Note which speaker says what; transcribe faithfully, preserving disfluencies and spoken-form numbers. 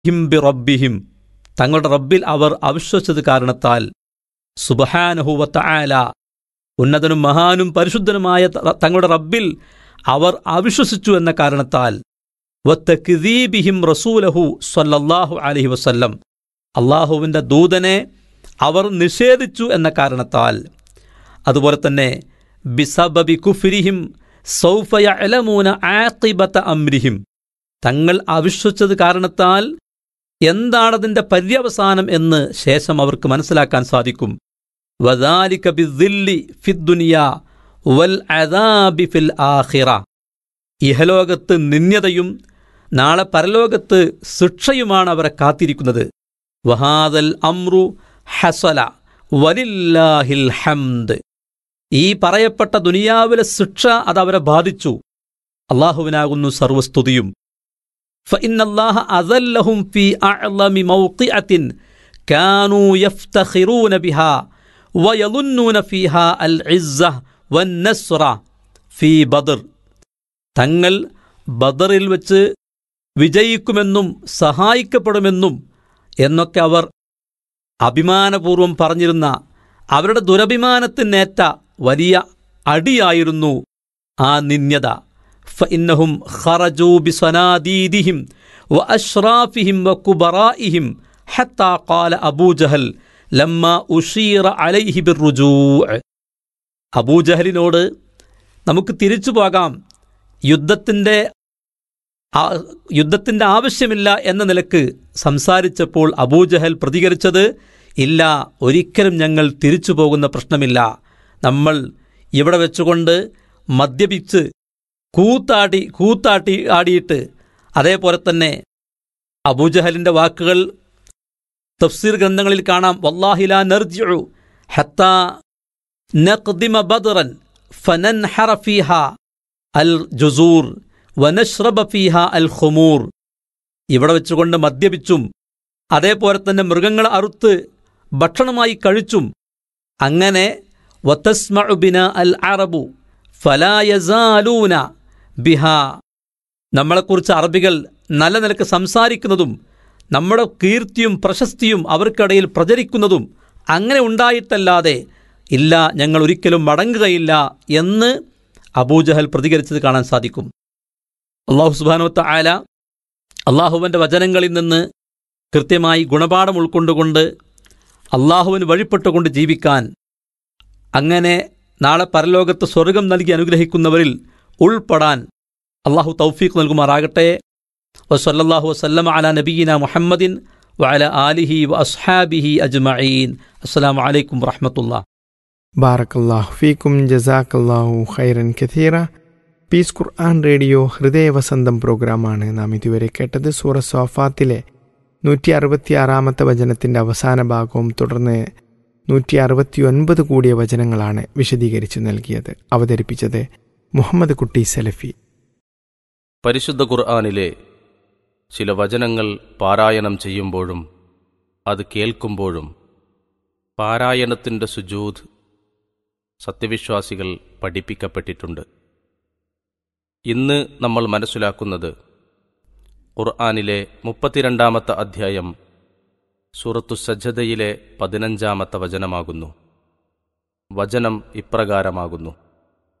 Speaker 1: Him be റബ്ബിഹിം, തങ്ങളുടെ റബ്ബിൽ അവർ അവിശ്വസിച്ചത് കാരണത്താൽ, സുബ്ഹാനഹു വ തആല, ഉന്നതനും മഹാനും പരിശുദ്ധനുമായ തങ്ങളുടെ റബ്ബിൽ അവർ അവിശ്വസിച്ചു എന്ന കാരണത്താൽ, വതക്ദീബിഹിം റസൂലഹു സ്വല്ലല്ലാഹു അലൈഹി വസല്ലം, അള്ളാഹുവിൻ്റെ ദൂതനെ അവർ നിഷേധിച്ചു എന്ന കാരണത്താൽ, അതുപോലെ തന്നെ ബിസബബി കുഫ്രിഹിം സൗഫ യഅലമൂന ആഖിബത അംരിഹിം, തങ്ങൾ അവിശ്വസിച്ചത് കാരണത്താൽ എന്താണതിൻ്റെ പര്യവസാനം എന്ന് ശേഷം അവർക്ക് മനസ്സിലാക്കാൻ സാധിക്കും. വദാലിക ബിദ്ദില്ലി ഫിദ്ദുനിയ വൽ അദാബി ഫിൽ ആഖിറ, ഇഹലോകത്ത് നിന്ദ്യതയും നാളെ പരലോകത്ത് ശിക്ഷയുമാണ് അവരെ കാത്തിരിക്കുന്നത്. വഹാദൽ അംറു ഹസല വലില്ലാഹിൽ ഹംദ്, ഈ പറയപ്പെട്ട ദുനിയാവിലെ ശിക്ഷ അതവരെ ബാധിച്ചു, അള്ളാഹുവിനാകുന്നു സർവസ്തുതിയും. ഫഇന്നല്ലാഹ അദല്ലഹും ഫീ അഅ്ളമി മൗഖിഅത്തിൻ കാനൂ യഫ്തഖിറൂന ബിഹാ വയളുന്നൂന ഫീഹാ അൽ ഇസ്സ വന്നസ്റ ഫീ ബദർ, തങ്ങൾ ബദറിൽ വെച്ച് വിജയിക്കുമെന്നും സഹായിക്കപ്പെടുമെന്നും എന്നൊക്കെ അവർ അഭിമാനപൂർവം പറഞ്ഞിരുന്ന അവരുടെ ദുരഭിമാനത്തിനേറ്റ വലിയ അടിയായിരുന്നു ആ നിന്ദ്യത. ഫഇന്നഹും ഖറജൂ ബിസനാദീദിഹിം വഅശ്റാഫിഹിം വകുബറാഇഹിം ഹത്താ ഖാല അബൂജഹൽ ലമ്മാ ഉശീറ അലൈഹി ബിർറുജൂ', അബൂജഹലിനോട് നമുക്ക് തിരിച്ചു പോകാം, യുദ്ധത്തിൻ്റെ യുദ്ധത്തിൻ്റെ ആവശ്യമില്ല എന്ന നിലക്ക് സംസാരിച്ചപ്പോൾ അബൂജഹൽ പ്രതികരിച്ചത്, ഇല്ല, ഒരിക്കലും ഞങ്ങൾ തിരിച്ചു പോകുന്ന പ്രശ്നമില്ല, നമ്മൾ ഇവിടെ വെച്ചുകൊണ്ട് മദ്യപിച്ച് കൂത്താടി കൂത്താട്ടി ആടിയിട്ട്, അതേപോലെ തന്നെ അബൂജഹലിൻ്റെ വാക്കുകൾ തഫ്സീർ ഗ്രന്ഥങ്ങളിൽ കാണാം, വല്ലാഹി ലാ നർജിഉ ഹത്താ നഖ്ദിമ ബദ്റൻ ഫനൻഹറ ഫീഹാ അൽ ജുസൂർ വനശ്റബ ഫീഹാ അൽ ഖുമൂർ, ഇവിടെ വെച്ചുകൊണ്ട് മദ്യപിച്ചും അതേപോലെ തന്നെ മൃഗങ്ങളെ അറുത്ത് ഭക്ഷണമായി കഴിച്ചും, അങ്ങനെ വതസ്മഉ ബിനാ അൽ അറബു ഫലാ യസാലൂന ബിഹാ, നമ്മളെക്കുറിച്ച് അറബികൾ നല്ല നിലക്ക് സംസാരിക്കുന്നതും നമ്മുടെ കീർത്തിയും പ്രശസ്തിയും അവർക്കിടയിൽ പ്രചരിക്കുന്നതും അങ്ങനെ ഉണ്ടായിട്ടല്ലാതെ ഇല്ല, ഞങ്ങൾ ഒരിക്കലും മടങ്ങുകയില്ല എന്ന് അബൂജഹൽ പ്രതികരിച്ചത് കാണാൻ സാധിക്കും. അല്ലാഹു സുബ്ഹാനഹു വ തആല അള്ളാഹുവിൻ്റെ വചനങ്ങളിൽ നിന്ന് കൃത്യമായി ഗുണപാഠം ഉൾക്കൊണ്ടുകൊണ്ട് അള്ളാഹുവിന് വഴിപ്പെട്ടുകൊണ്ട് ജീവിക്കാൻ, അങ്ങനെ നാളെ പരലോകത്ത് സ്വർഗം നൽകി അനുഗ്രഹിക്കുന്നവരിൽ ഉൾപ്പെടാൻ അള്ളാഹു തൗഫീഖ് നൽകുമാറാകട്ടെ. വസല്ലല്ലാഹു വസല്ലമ അലാ നബിയിന മുഹമ്മദിൻ വഅലാ ആലിഹി വഅസ്ഹാബിഹി അജ്മഈൻ. അസ്സലാമു അലൈക്കും വറഹ്മത്തുള്ളാഹി.
Speaker 2: ബാറക്കല്ലാഹു ഫീക്കും, ജസാക്കല്ലാഹു ഖൈറൻ കഥീറ. പീസ് ഖുർആൻ റേഡിയോ ഹൃദയവസന്തം പ്രോഗ്രാമാണ് നാം ഇതുവരെ കേട്ടത്. സൂറ സോഫാത്തിലെ നൂറ്റി അറുപത്തി ആറാമത്തെ വചനത്തിൻ്റെ അവസാന ഭാഗവും തുടർന്ന് നൂറ്റി അറുപത്തി ഒൻപത് കൂടിയ വചനങ്ങളാണ് വിശദീകരിച്ചു നൽകിയത്. അവതരിപ്പിച്ചത് മുഹമ്മദ് കുട്ടി സലഫി.
Speaker 3: പരിശുദ്ധ ഖുർആനിലെ ചില വചനങ്ങൾ പാരായണം ചെയ്യുമ്പോഴും അത് കേൾക്കുമ്പോഴും പാരായണത്തിൻ്റെ സുജൂദ് സത്യവിശ്വാസികൾ പഠിപ്പിക്കപ്പെട്ടിട്ടുണ്ട്. ഇന്ന് നമ്മൾ മനസ്സിലാക്കുന്നത് ഖുർആനിലെ മുപ്പത്തിരണ്ടാമത്തെ അധ്യായം സൂറത്തു സജ്ജദയിലെ പതിനഞ്ചാമത്തെ വചനമാകുന്നു. വചനം ഇപ്രകാരമാകുന്നു: